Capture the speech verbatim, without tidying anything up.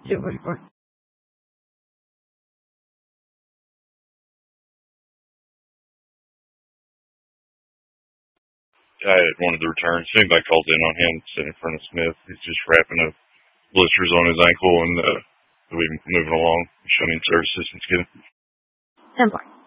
Super. I had one of the returns. If anybody calls in on him, sitting in front of Smith, he's just wrapping up blisters on his ankle, and uh, we'll be moving along, showing services and getting. ten four.